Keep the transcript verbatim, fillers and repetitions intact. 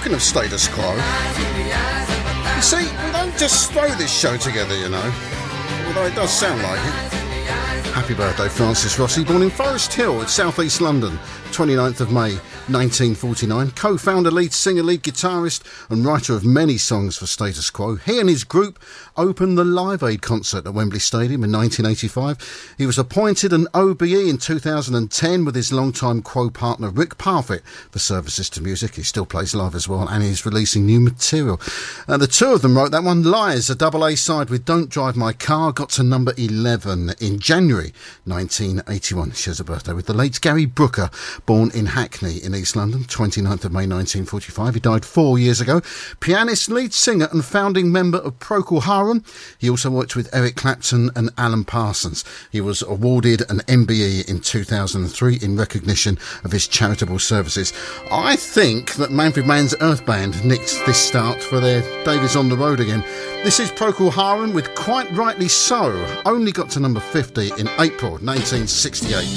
Talking of status quo, you see, we don't just throw this show together, you know, although it does sound like it. Happy birthday, Francis Rossi, born in Forest Hill in South East London, twenty-ninth of May nineteen forty-nine, co-founder, lead singer, lead guitarist and writer of many songs for Status Quo. He and his group opened the Live Aid concert at Wembley Stadium in nineteen eighty-five. He was appointed an O B E in two thousand ten with his longtime Quo partner Rick Parfitt for services to music. He still plays live as well and he's releasing new material. And the two of them wrote that one, Lies, a double A side with Don't Drive My Car, got to number eleven in January nineteen eighty-one. Shares a birthday with the late Gary Brooker, born in Hackney in East London, twenty-ninth of May nineteen forty-five. He died four years ago. Pianist, lead singer and founding member of Procol Harum. He also worked with Eric Clapton and Alan Parsons. He was awarded an M B E in two thousand three in recognition of his charitable services. I think that Manfred Mann's Earth Band nicked this start for their David's on the Road again. This is Procol Harum with Quite Rightly So. Only got to number fifty in April nineteen sixty-eight.